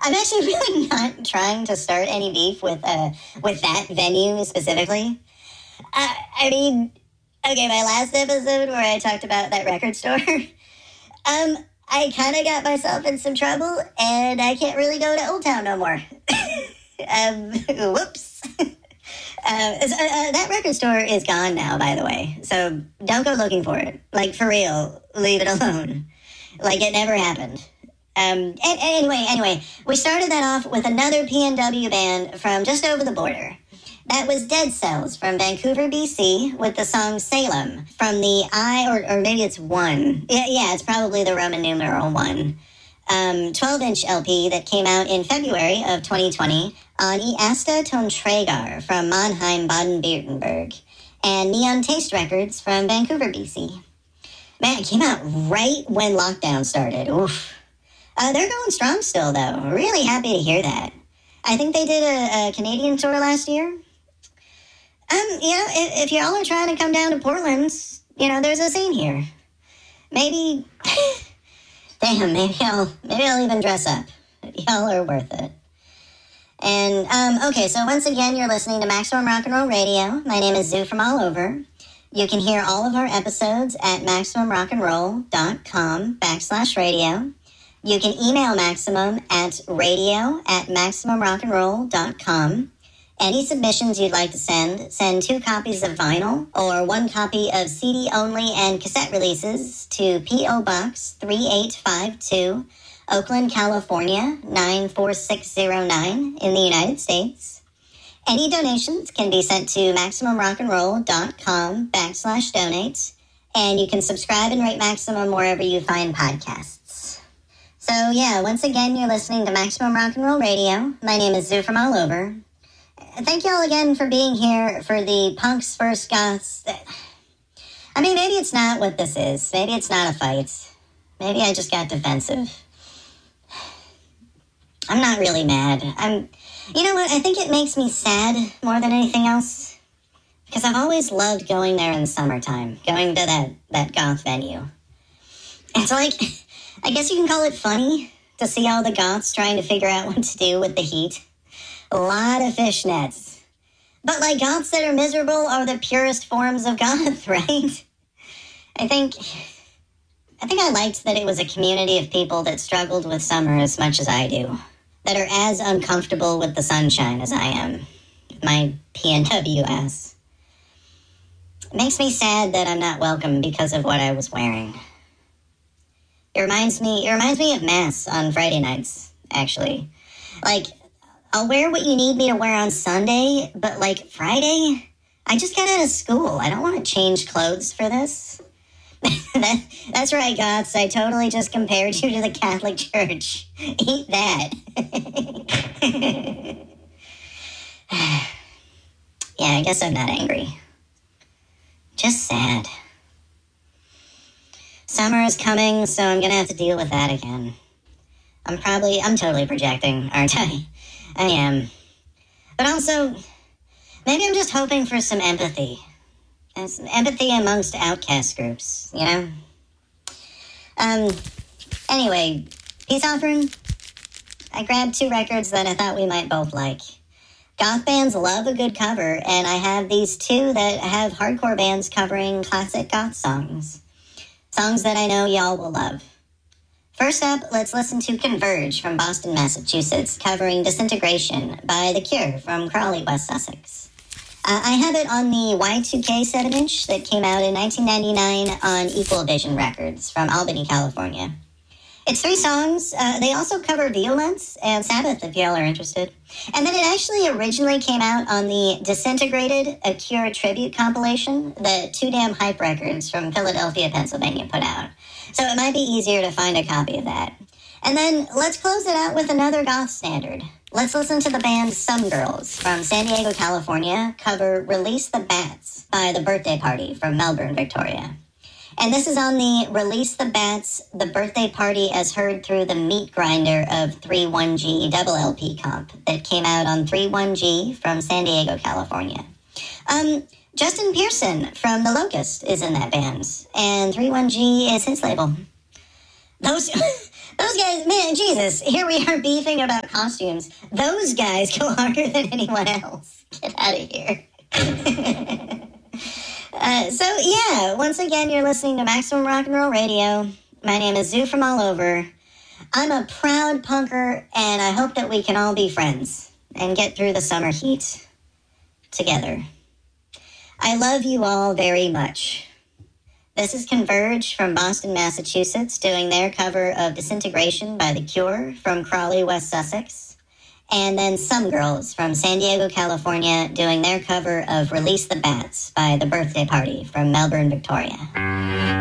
I'm actually really not trying to start any beef with that venue specifically. I mean, okay, my last episode where I talked about that record store, I kind of got myself in some trouble, and I can't really go to Old Town no more. Whoops. That record store is gone now, by the way. So don't go looking for it. Like, for real, leave it alone. Like, it never happened. Anyway, we started that off with another PNW band from just over the border. That was Dead Cells from Vancouver, BC, with the song Salem from the or maybe it's 1. Yeah, it's probably the Roman numeral 1. 12-inch LP that came out in February of 2020 on Easta Tonträger from Mannheim, Baden-Württemberg, and Neon Taste Records from Vancouver, BC. Man, it came out right when lockdown started. Oof. They're going strong still, though. Really happy to hear that. I think they did a Canadian tour last year. If y'all are trying to come down to Portland, there's a scene here. Maybe, damn, maybe I'll even dress up. Y'all are worth it. And, okay, so once again, you're listening to Maximum Rock and Roll Radio. My name is Zoo from all over. You can hear all of our episodes at MaximumRockandRoll.com/radio. You can email Maximum at radio@MaximumRockandRoll.com. Any submissions you'd like to send 2 copies of vinyl or 1 copy of CD only and cassette releases to P.O. Box 3852, Oakland, California 94609 in the United States. Any donations can be sent to MaximumRockandRoll.com/donate, and you can subscribe and rate Maximum wherever you find podcasts. So yeah, once again, you're listening to Maximum Rock and Roll Radio. My name is Zoo from all over. Thank y'all again for being here for the Punks vs. Goths. I mean, maybe it's not what this is. Maybe it's not a fight. Maybe I just got defensive. I'm not really mad. You know what? I think it makes me sad more than anything else. Because I've always loved going there in the summertime. Going to that goth venue. It's like, I guess you can call it funny to see all the goths trying to figure out what to do with the heat. A lot of fishnets. But like goths that are miserable are the purest forms of goth, right? I think I liked that it was a community of people that struggled with summer as much as I do. That are as uncomfortable with the sunshine as I am. My PNW ass. It makes me sad that I'm not welcome because of what I was wearing. It reminds me of Mass on Friday nights, actually. Like, I'll wear what you need me to wear on Sunday, but like Friday, I just got out of school. I don't want to change clothes for this. That's right, goths. I totally just compared you to the Catholic Church. Eat that. Yeah, I guess I'm not angry. Just sad. Summer is coming, so I'm gonna have to deal with that again. I'm totally projecting, aren't I? I am. But also, maybe I'm just hoping for some empathy. And some empathy amongst outcast groups, you know? Anyway, peace offering. I grabbed 2 records that I thought we might both like. Goth bands love a good cover, and I have these 2 that have hardcore bands covering classic goth songs. Songs that I know y'all will love. First up, let's listen to Converge from Boston, Massachusetts, covering Disintegration by The Cure from Crawley, West Sussex. I have it on the Y2K 7-inch that came out in 1999 on Equal Vision Records from Albany, California. It's 3 songs. They also cover Violence and Sabbath, if y'all are interested. And then it actually originally came out on the Disintegrated, a Cure tribute compilation that 2 Damn Hype Records from Philadelphia, Pennsylvania put out. So it might be easier to find a copy of that. And then let's close it out with another goth standard. Let's listen to the band Some Girls from San Diego, California cover Release the Bats by The Birthday Party from Melbourne, Victoria. And this is on the Release the Bats, The Birthday Party as heard through the Meat Grinder of 31G double LP comp that came out on 31G from San Diego, California. Justin Pearson from The Locust is in that band, and 31G is his label. Those Those guys, man, Jesus, here we are beefing about costumes. Those guys go harder than anyone else. Get out of here. So, yeah, once again, you're listening to Maximum Rock and Roll Radio. My name is Zoo from all over. I'm a proud punker, and I hope that we can all be friends and get through the summer heat together. I love you all very much. This is Converge from Boston, Massachusetts, doing their cover of Disintegration by The Cure from Crawley, West Sussex. And then Some Girls from San Diego, California, doing their cover of Release the Bats by The Birthday Party from Melbourne, Victoria.